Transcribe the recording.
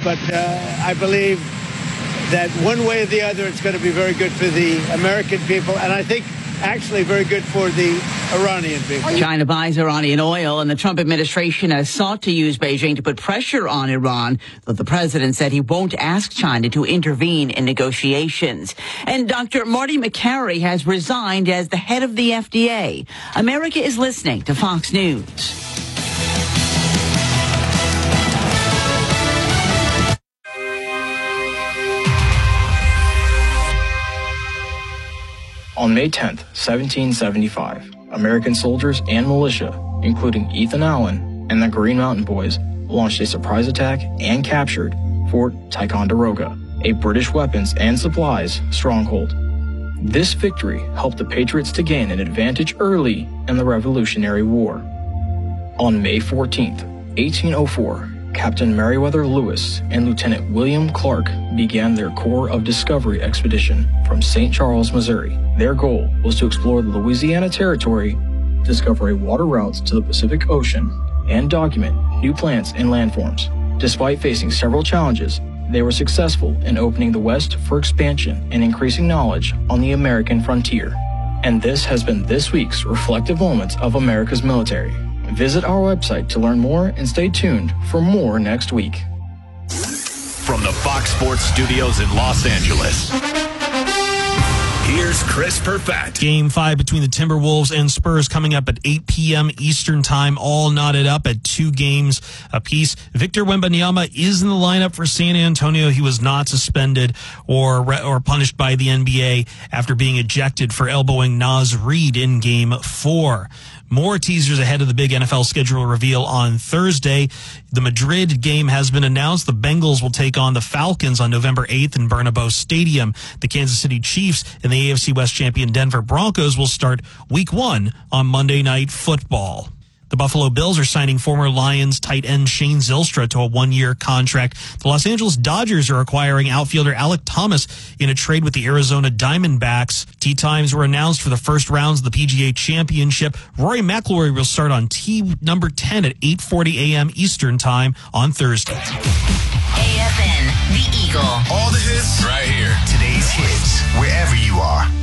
but I believe that one way or the other, it's going to be very good for the American people, and I think actually very good for the Iranian people. China buys Iranian oil, and the Trump administration has sought to use Beijing to put pressure on Iran, though the president said he won't ask China to intervene in negotiations. And Dr. Marty Makary has resigned as the head of the FDA. America is listening to Fox News. On May 10th, 1775, American soldiers and militia, including Ethan Allen and the Green Mountain Boys, launched a surprise attack and captured Fort Ticonderoga, a British weapons and supplies stronghold. This victory helped the Patriots to gain an advantage early in the Revolutionary War. On May 14th, 1804, Captain Meriwether Lewis and Lieutenant William Clark began their Corps of Discovery expedition from St. Charles, Missouri. Their goal was to explore the Louisiana Territory, discover water routes to the Pacific Ocean, and document new plants and landforms. Despite facing several challenges, they were successful in opening the West for expansion and increasing knowledge on the American frontier. And this has been this week's Reflective Moments of America's Military. Visit our website to learn more and stay tuned for more next week. From the Fox Sports Studios in Los Angeles, here's Chris Perfett. Game 5 between the Timberwolves and Spurs coming up at 8 p.m. Eastern Time, all knotted up at 2 games apiece. Victor Wembanyama is in the lineup for San Antonio. He was not suspended or punished by the NBA after being ejected for elbowing Naz Reid in Game 4. More teasers ahead of the big NFL schedule reveal on Thursday. The Madrid game has been announced. The Bengals will take on the Falcons on November 8th in Bernabeu Stadium. The Kansas City Chiefs and the AFC West champion Denver Broncos will start Week 1 on Monday Night Football. The Buffalo Bills are signing former Lions tight end Shane Zylstra to a 1-year contract. The Los Angeles Dodgers are acquiring outfielder Alek Thomas in a trade with the Arizona Diamondbacks. Tee times were announced for the first rounds of the PGA Championship. Rory McIlroy will start on tee number 10 at 8:40 a.m. Eastern Time on Thursday. AFN, The Eagle. All the hits right here. Today's hits, wherever you are.